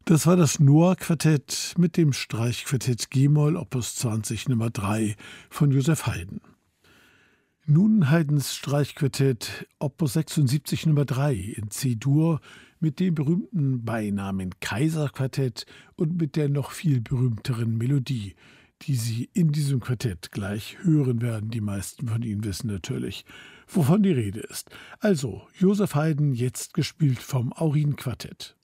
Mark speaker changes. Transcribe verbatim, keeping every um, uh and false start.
Speaker 1: Das war das Noah-Quartett mit dem Streichquartett G-Moll Opus zwanzig Nummer drei von Joseph Haydn. Nun Haydns Streichquartett Opus sechsundsiebzig Nummer drei in C-Dur mit dem berühmten Beinamen Kaiserquartett und mit der noch viel berühmteren Melodie, die Sie in diesem Quartett gleich hören werden. Die meisten von Ihnen wissen natürlich, wovon die Rede ist. Also Joseph Haydn, jetzt gespielt vom Aurin-Quartett.